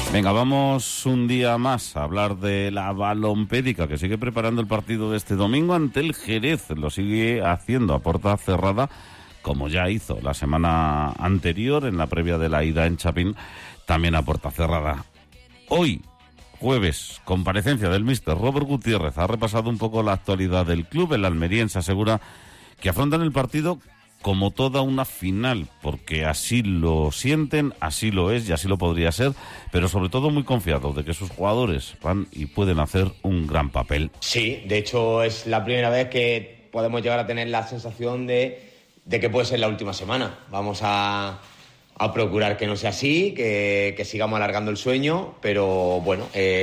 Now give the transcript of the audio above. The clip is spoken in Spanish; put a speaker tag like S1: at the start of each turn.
S1: Venga, vamos un día más a hablar de la Balompédica, que sigue preparando el partido de este domingo ante el Jerez. Lo sigue haciendo a puerta cerrada, como ya hizo la semana anterior en la previa de la ida en Chapín, también a puerta cerrada. Hoy, jueves, comparecencia del míster Robert Gutiérrez. Ha repasado un poco la actualidad del club. El almeriense asegura que afrontan el partido como toda una final, porque así lo sienten, así lo es y así lo podría ser, pero sobre todo muy confiados de que sus jugadores van y pueden hacer un gran papel.
S2: Sí, de hecho es la primera vez que podemos llegar a tener la sensación de que puede ser la última semana. Vamos a procurar que no sea así, que sigamos alargando el sueño, pero bueno,